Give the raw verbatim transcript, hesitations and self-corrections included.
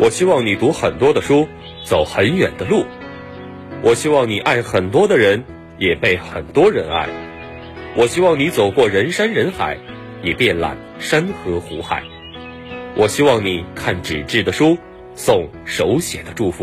我希望你读很多的书，走很远的路。我希望你爱很多的人，也被很多人爱。我希望你走过人山人海，也遍览山河湖海。我希望你看纸质的书，送手写的祝福。